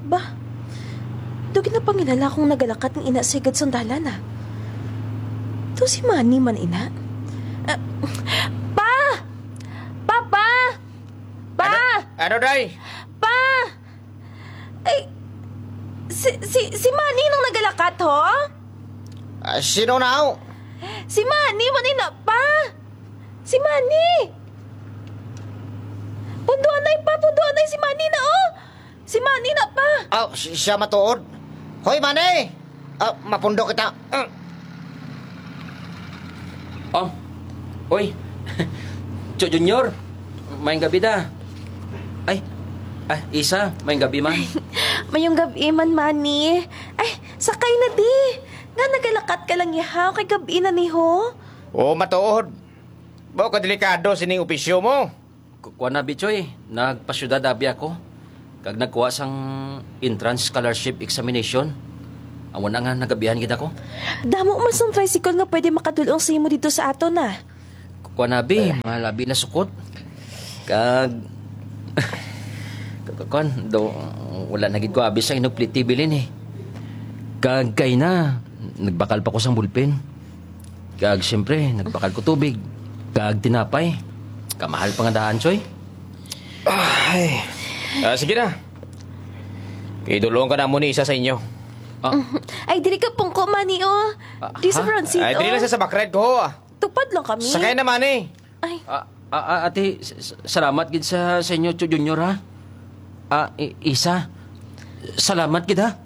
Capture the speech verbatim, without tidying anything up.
Bah, doon na pangilala kong nagalakat ng ina sa igad sandalan na. To si Manny man ina. Ah, pa! Papa! Pa! Ano, day? Pa! Ay, si, si, si Manny nang nagalakat, ho? Ah, sino na? Si Manny man ina, pa! Si Manny! Punduan na pa, punduan na si Manny na, oh! Si Manny na pa! Oh, si- siya matuod. Hoy, Manny! Oh, mapundo kita. Uh. Oh, oy. Cho Junior, mayang gabi da. Ay, ah, Isa, mayang gabi man. Mayong gabi man, Manny. Ay, sakay na di. Nga nagalakat ka lang yahaw kay gabi na ni ho. Oh, matuod. Bao ka delikado sining opisyo mo. Kuha na bichoy, nagpasyudad abi ako. Kag nagkuha sang entrance scholarship examination. Amo na nga nagabihan gid ako. Damo mas ng tricycle nga pwede makadulong sa imo dito sa ato na. Kuha na bi, mga labi na sukot. Kag Kakakon, do wala na gid ko abi sa inupliti bilin eh. Kag kay na, nagbakal pa ko sang bulpen. Kag siyempre, nagbakal ko tubig. Kag tinapay. Kamahal pa nga daan, Choy. Ay. Ah, sige na. Idulong ka na muna isa sa inyo. Ah, Ay, dili ka pong ko, Manny, oh. Ah, Di sa ha? Francito. Ay, dili lang sa sabakred ko. ah. Tupad lang kami. Sakay naman eh. Ay, ah, ah, ah, ate, s- s- salamat gid sa, sa inyo, Cho Junior, ha? Ah, I- Isa, salamat gid, ha?